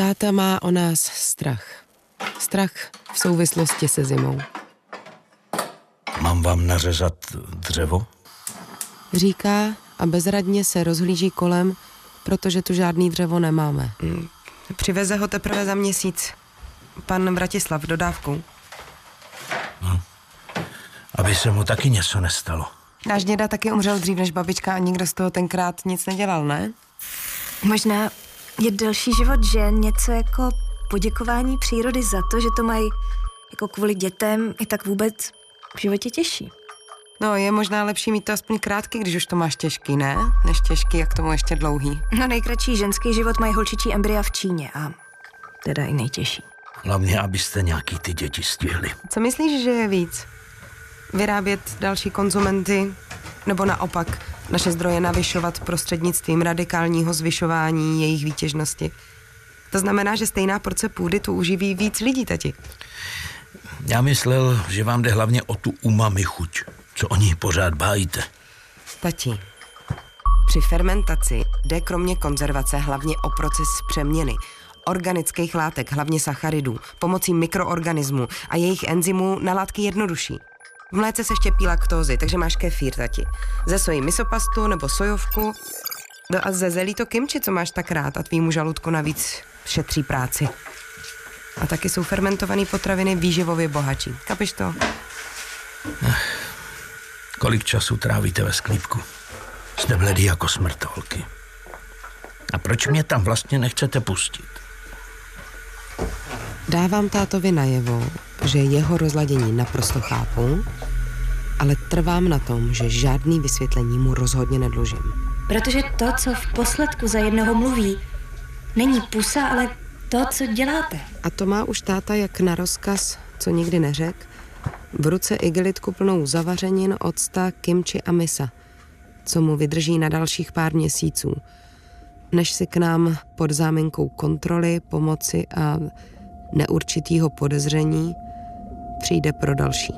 Táta má o nás strach. Strach v souvislosti se zimou. Mám vám nařezat dřevo? Říká a bezradně se rozhlíží kolem, protože tu žádný dřevo nemáme. Přiveze ho teprve za měsíc. Pan Vratislav dodávkou. No. Aby se mu taky něco nestalo. Náš děda taky umřel dřív než babička a nikdo z toho tenkrát nic nedělal, ne? Možná je delší život žen něco jako poděkování přírody za to, že to mají jako kvůli dětem i tak vůbec v životě těžší. No, je možná lepší mít to aspoň krátký, když už to máš těžký, ne? Než těžký, jak tomu ještě dlouhý. No, nejkratší ženský život mají holčičí embrya v Číně a teda i nejtěžší. Hlavně, abyste nějaký ty děti stihli. Co myslíš, že je víc? Vyrábět další konzumenty, nebo naopak naše zdroje navyšovat prostřednictvím radikálního zvyšování jejich výtěžnosti? To znamená, že stejná porce půdy tu uživí víc lidí, tati. Já myslel, že vám jde hlavně o tu umami chuť. Co o ní pořád bájíte? Tati, při fermentaci jde kromě konzervace hlavně o proces přeměny organických látek, hlavně sacharidů, pomocí mikroorganismů a jejich enzymů na látky jednodušší. V mléce se štěpí laktózy, takže máš kefír, tati. Ze soji misopastu nebo sojovku. No a ze zelí to kimči, co máš tak rád a tvýmu žaludku navíc šetří práci. A taky jsou fermentované potraviny výživově bohatší. Kapiš to? Kolik času trávíte ve sklípku? Jste bledý jako smrtolky. A proč mě tam vlastně nechcete pustit? Dávám tátovi najevo, že jeho rozladění naprosto chápu, ale trvám na tom, že žádný vysvětlení mu rozhodně nedlužím. Protože to, co v posledku za jednoho mluví, není pusa, ale to, co děláte. A to má už táta jak na rozkaz, co nikdy neřek, v ruce igelitku plnou zavařenin, octa, kimči a misa, co mu vydrží na dalších pár měsíců, než si k nám pod záminkou kontroly, pomoci a neurčitýho podezření přijde pro další.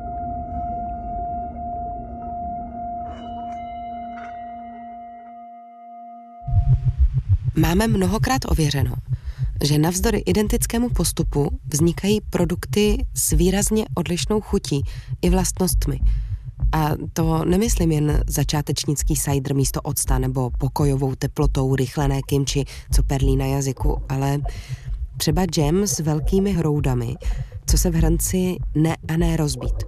Máme mnohokrát ověřeno, že navzdory identickému postupu vznikají produkty s výrazně odlišnou chutí i vlastnostmi. A to nemyslím jen začátečnický cider místo octa nebo pokojovou teplotou rychlené kimči, co perlí na jazyku, ale třeba džem s velkými hroudami, co se v hrnci ne a ne rozbít.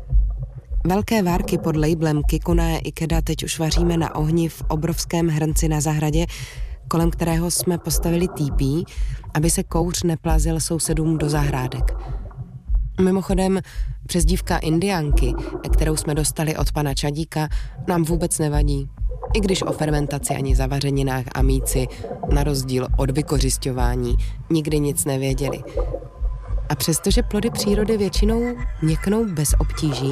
Velké várky pod labelem Kikunae Ikeda teď už vaříme na ohni v obrovském hrnci na zahradě, kolem kterého jsme postavili týpí, aby se kouř neplazil sousedům do zahrádek. Mimochodem, přezdívka Indiánky, kterou jsme dostali od pana Čadíka, nám vůbec nevadí. I když o fermentaci ani zavařeninách a míci, na rozdíl od vykořisťování, nikdy nic nevěděli. A přestože plody přírody většinou měknou bez obtíží,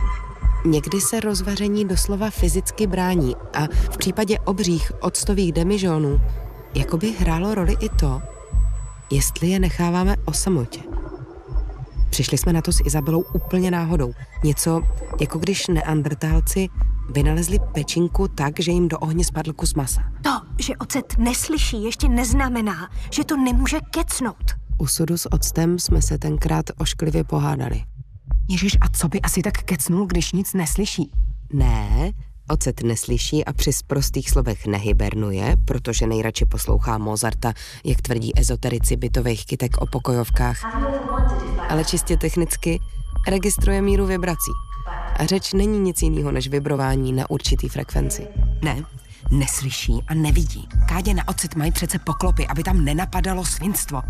někdy se rozvaření doslova fyzicky brání a v případě obřích octových demižónů jakoby hrálo roli i to, jestli je necháváme o samotě. Přišli jsme na to s Izabelou úplně náhodou. Něco, jako když neandrtálci vynalezli pečinku tak, že jim do ohně spadl kus masa. To, že ocet neslyší, ještě neznamená, že to nemůže kecnout. U sudu s octem jsme se tenkrát ošklivě pohádali. Ježiš, a co by asi tak kecnul, když nic neslyší? Ne, ocet neslyší a při sprostých slovech nehybernuje, protože nejradši poslouchá Mozarta, jak tvrdí ezoterici bytových kytek o pokojovkách. Ale čistě technicky registruje míru vibrací. A řeč není nic jiného než vibrování na určitý frekvenci. Ne, neslyší a nevidí. Kádě na ocet mají přece poklopy, aby tam nenapadalo svinstvo.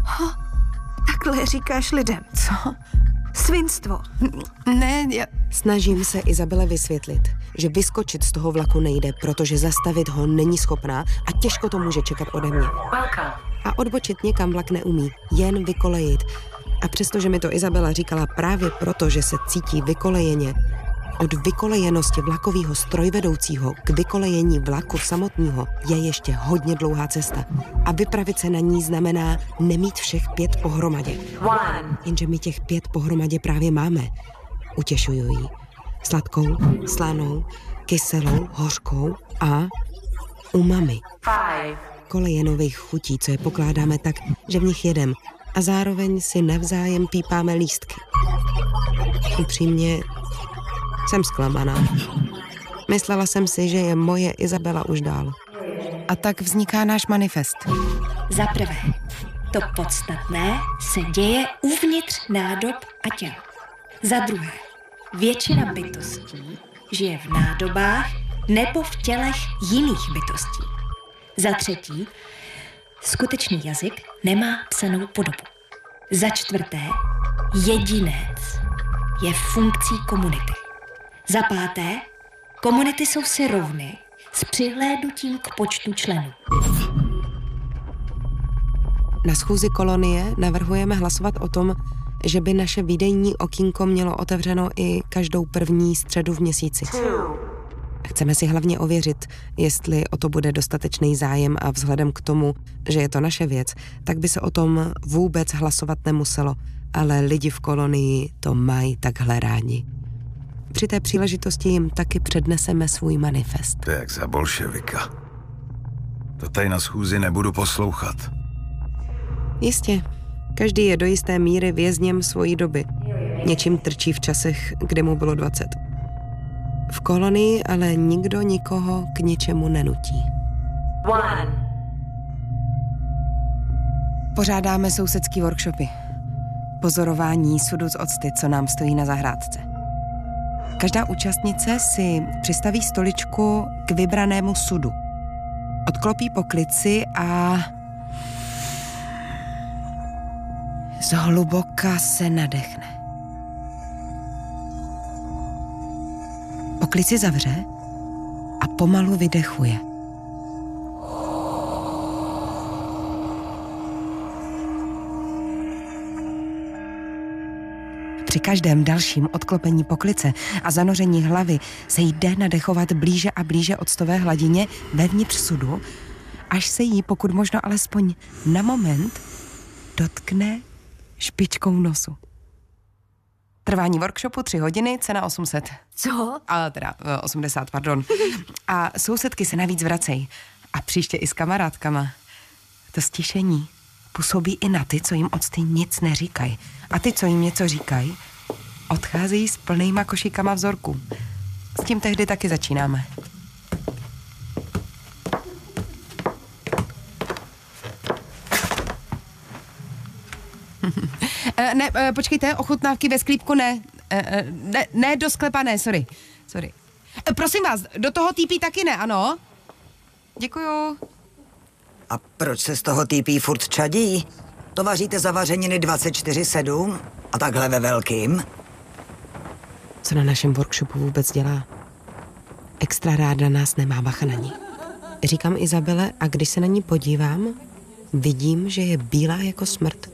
Takhle říkáš lidem. Co? Svinstvo. Ne, já... Snažím se Izabele vysvětlit, že vyskočit z toho vlaku nejde, protože zastavit ho není schopná a těžko to může čekat ode mě. A odbočit někam vlak neumí, jen vykolejit. A přestože mi to Izabela říkala právě proto, že se cítí vykolejeně, od vykolejenosti vlakového strojvedoucího k vykolejení vlaku samotného je ještě hodně dlouhá cesta. A vypravit se na ní znamená nemít všech 5 pohromadě. Jenže my těch 5 pohromadě právě máme. Utěšuju jí. Sladkou, slanou, kyselou, hořkou a umami. 5, kolejenových chutí, co je pokládáme tak, že v nich jedem a zároveň si navzájem pípáme lístky. Upřímně jsem zklamaná. Myslela jsem si, že je moje Izabela už dál. A tak vzniká náš manifest. Za prvé, to podstatné se děje uvnitř nádob a těl. Za druhé, většina bytostí žije v nádobách nebo v tělech jiných bytostí. Za třetí, skutečný jazyk nemá psanou podobu. Za čtvrté, jedinec je funkcí komunity. Za páté, komunity jsou si rovny s přihlédnutím k počtu členů. Na schůzi kolonie navrhujeme hlasovat o tom, že by naše výdejní okýnko mělo otevřeno i každou první středu v měsíci. Chceme si hlavně ověřit, jestli o to bude dostatečný zájem a vzhledem k tomu, že je to naše věc, tak by se o tom vůbec hlasovat nemuselo, ale lidi v kolonii to mají takhle rádi. Při té příležitosti jim taky předneseme svůj manifest. To je jak za bolševika. To tady na schůzi nebudu poslouchat. Jistě, každý je do jisté míry vězněm svojí doby. Něčím trčí v časech, kde mu bylo 20. V kolonii ale nikdo nikoho k ničemu nenutí. Pořádáme sousedský workshopy. Pozorování sudu z octy, co nám stojí na zahrádce. Každá účastnice si přistaví stoličku k vybranému sudu. Odklopí poklici a zhluboka se nadechne. Poklici zavře a pomalu vydechuje. Při každém dalším odklopení poklice a zanoření hlavy se jde nadechovat blíže a blíže octové hladině vevnitř sudu, až se jí pokud možno alespoň na moment dotkne špičkou nosu. Trvání workshopu 3 hodiny, cena 800. Co? A teda 80, pardon. A sousedky se navíc vracejí. A příště i s kamarádkama. To stišení působí i na ty, co jim octy nic neříkají. A ty, co jim něco říkají, odcházejí s plnýma košíkama vzorků. S tím tehdy taky začínáme. Ne, počkejte, ochutnávky ve sklípku ne. Ne, do sklepa ne, sorry. Prosím vás, do toho týpí taky ne, ano? Děkuju. A proč se z toho týpí furt čadí? To vaříte zavařeniny 24/7 a takhle ve velkým? Co na našem workshopu vůbec dělá? Extra ráda nás nemá bacha na ní. Říkám Izabele a když se na ní podívám, vidím, že je bílá jako smrt.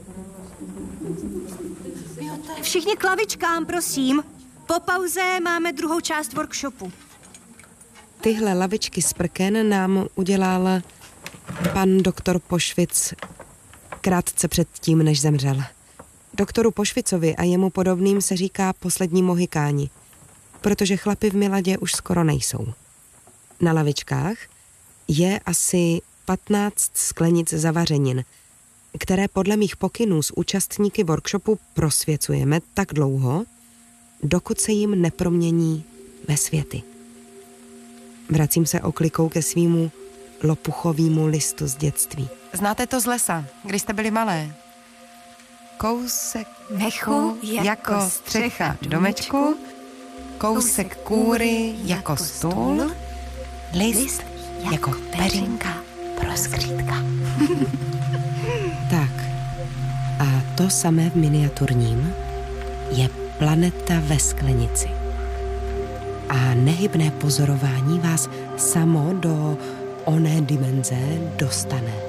Všichni k lavičkám, prosím. Po pauze máme druhou část workshopu. Tyhle lavičky z prken nám udělal pan doktor Pošvic krátce před tím, než zemřel. Doktoru Pošvicovi a jemu podobným se říká poslední mohikáni, protože chlapi v Miladě už skoro nejsou. Na lavičkách je asi 15 sklenic zavařenin, které podle mých pokynů s účastníky workshopu prosvěcujeme tak dlouho, dokud se jim nepromění ve světy. Vracím se oklikou ke svýmu lopuchovému listu z dětství. Znáte to z lesa, když jste byli malé? Kousek Mechu jako střecha domečku, kousek kůry jako stůl, list jako peřinka pro skřítka. Tak, a to samé v miniaturním je planeta ve sklenici. A nehybné pozorování vás samo do oné dimenze dostane.